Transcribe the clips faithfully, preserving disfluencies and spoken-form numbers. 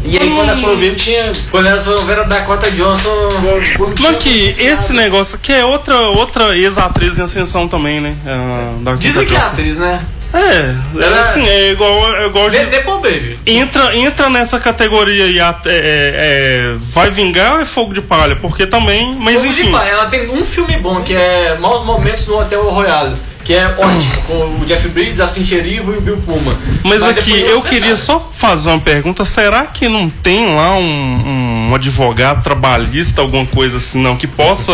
E aí, quando elas foram ver, tinha. Quando elas foram ver a Dakota Johnson. Mas que esse negócio aqui é outra, outra ex-atriz em ascensão também, né? A Dizem que é atriz, né? É, ela, assim, é igual. É igual de, Depo Baby. Entra, entra nessa categoria e é, é, vai vingar ou é fogo de palha? Porque também. Mas fogo enfim. de palha, ela tem um filme bom que é Maus Momentos no Hotel Royale. Que é ótimo, com o Jeff Bridges, a Cynthia Erivo e o Bill Pullman. Mas, Mas aqui, eu queria só fazer uma pergunta. Será que não tem lá um, um advogado trabalhista, alguma coisa assim, não? Que possa,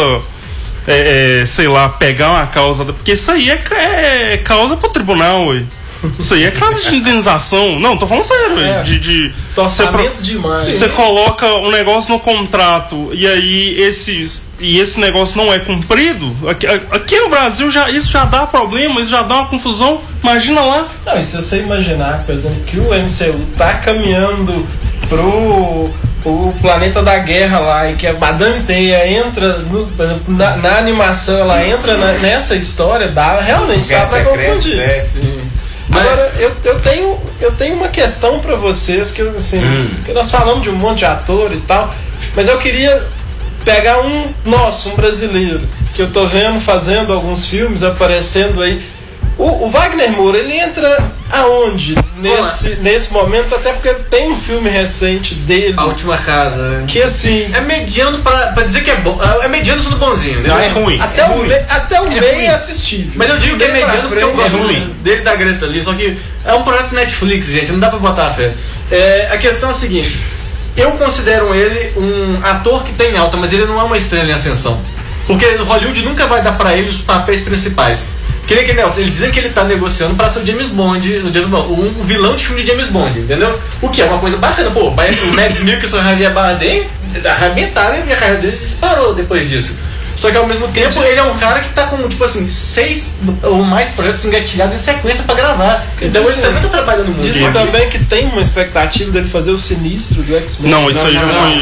é, é, sei lá, pegar uma causa... Porque isso aí é, é causa pro tribunal, ué. Isso aí é caso de indenização. Não, tô falando sério, é, de, de Torçamento demais. Você coloca um negócio no contrato e aí esses... E esse negócio não é cumprido, aqui, aqui no Brasil já, isso já dá problema, isso já dá uma confusão, imagina lá. Não, e se você imaginar, por exemplo, que o M C U tá caminhando pro o planeta da guerra lá, e que a Madame Teia entra, no, por exemplo, na, na animação, ela entra na, nessa história, dá, realmente dá pra confundir. É, sim. Agora, eu, eu, tenho, eu tenho uma questão pra vocês, que, assim, hum. que nós falamos de um monte de ator e tal, mas eu queria pegar um nosso, um brasileiro, que eu tô vendo fazendo alguns filmes, aparecendo aí. O, o Wagner Moura, ele entra aonde nesse, nesse momento? Até porque tem um filme recente dele, A Última Casa, que assim... É mediano pra, pra dizer que é bom. É mediano sendo bonzinho, né? Não, é ruim. Até é o, ruim. Me, até o é meio ruim. É assistível. Mas eu digo que é mediano porque eu gosto é dele da Greta ali. Só que é um projeto Netflix, gente, não dá pra botar a fé. É, a questão é a seguinte: eu considero ele um ator que tem alta, mas ele não é uma estrela em ascensão. Porque no Hollywood nunca vai dar pra ele os papéis principais. Que nem que Nelson, eles dizem que ele tá negociando pra ser o James Bond, o James Bond, um vilão de filme de James Bond, entendeu? O que é uma coisa bacana, pô, o Mads Mikkelsen e o Javier Bardem arrebentaram e a carreira deles disparou depois disso. Só que ao mesmo tempo ele é um cara que tá com, tipo assim, seis ou mais projetos engatilhados em sequência pra gravar. Então ele também tá trabalhando muito. Dizem também que tem uma expectativa dele fazer o Sinistro do X-Men. Não, isso aí já foi.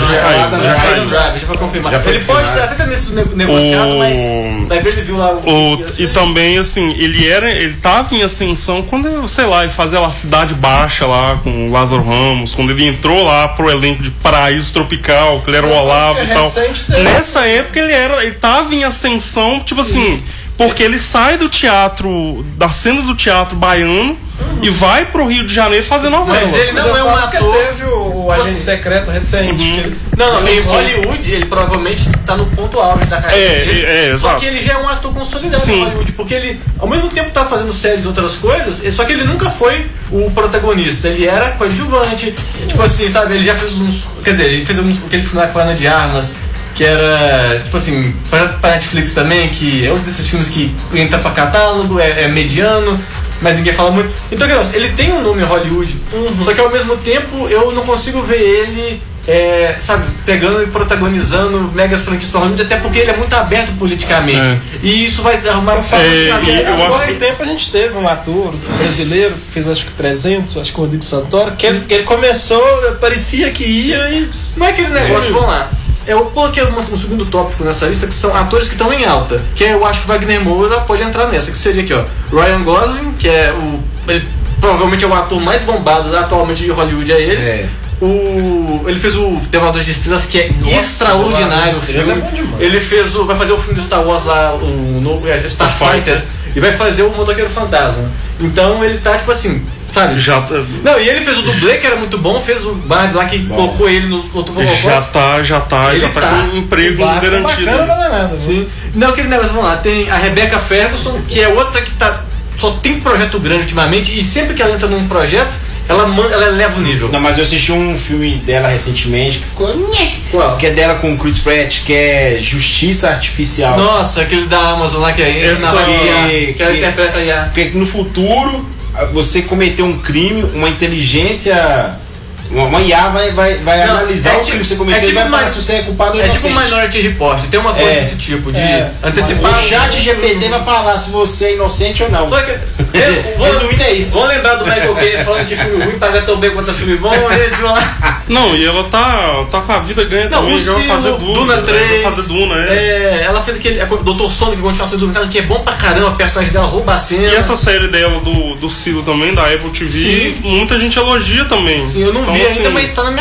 Já foi confirmado. Ele pode até ter nesse negociado, mas daí ele viu lá o. E também, assim, ele era. Ele tava em ascensão quando, sei lá, ele fazia lá a Cidade Baixa lá com o Lázaro Ramos, quando ele entrou lá pro elenco de Paraíso Tropical, que ele era o Olavo e tal. Nessa época ele era. Ele tava em ascensão, tipo Sim. assim, porque ele sai do teatro, da cena do teatro baiano uhum. e vai pro Rio de Janeiro fazer novela. Mas ele não Mas é um ator. Teve o, o Agente Secreto recente. Uhum. Ele... Não, não, em Hollywood ele provavelmente tá no ponto auge da carreira é, dele. É, é, só que ele já é um ator consolidado em Hollywood, porque ele, ao mesmo tempo tá fazendo séries e outras coisas, só que ele nunca foi o protagonista, ele era coadjuvante, tipo assim, sabe, ele já fez uns, quer dizer, ele fez uns, aquele filme com a Ana de Armas, que era, tipo assim, pra, pra Netflix também, que é um desses filmes que entra pra catálogo, é, é mediano, mas ninguém fala muito. Então, ele tem um nome em Hollywood, uhum. só que ao mesmo tempo eu não consigo ver ele, é, sabe, pegando e protagonizando megas franquias pra Hollywood, até porque ele é muito aberto politicamente. É. E isso vai arrumar um fato. É, Agora em que... tempo a gente teve um ator brasileiro que fez acho que trezentos, acho que o Rodrigo Santoro, que ele, que ele começou, parecia que ia e... Não é aquele negócio, Sim. vamos lá. Eu coloquei um, um segundo tópico nessa lista, que são atores que estão em alta, que eu acho que o Wagner Moura pode entrar nessa, que seria aqui, ó, Ryan Gosling, que é o... ele provavelmente é o ator mais bombado atualmente de Hollywood, é ele. É. O, ele fez o Devorador de Estrelas, que é Nossa, extraordinário. É ele fez o, vai fazer o filme do Star Wars lá, o novo Starfighter, e vai fazer o Motoqueiro Fantasma. Então ele tá tipo assim, sabe? Já tá... Não, e ele fez o dublê, que era muito bom, fez o Barbie lá que bom. colocou ele no outro Já tá, já tá, ele já tá, tá com um emprego garantido. É bacana, Sim. Não, aquele negócio, vamos lá, tem a Rebecca Ferguson, que é outra que tá, só tem projeto grande ultimamente, e sempre que ela entra num projeto, ela, ela eleva o nível. Não, mas eu assisti um filme dela recentemente que ficou. Qual? Que é dela com o Chris Pratt, que é Justiça Artificial. Nossa, aquele da Amazon lá que é Essa na que, que ela interpreta I A. Porque no futuro você cometeu um crime, uma inteligência. Uma I A vai, vai, vai não, analisar é o crime que você cometeu é tipo e vai falar se você é culpado ou não. É inocente. tipo um Minority Report, tem uma coisa é, desse tipo, de é, antecipar. O chat G P T vai falar se você é inocente ou não. Só que, eu, resumindo é isso. Vamos lembrar do Michael Caine falando que filme ruim paga tão bem quanto filme bom, a gente vai lá. Não, e ela tá, tá com a vida ganha não, também, já vai fazer Duna, Duna três, vai fazer Duna, é. é. Ela fez aquele doutor Sono, que continuação do Duna, que é bom pra caramba, a personagem dela rouba a cena. E essa série dela do, do Silo também, da Apple T V, Sim. muita gente elogia também. Sim, eu não então, vi assim, ainda, mas tá na minha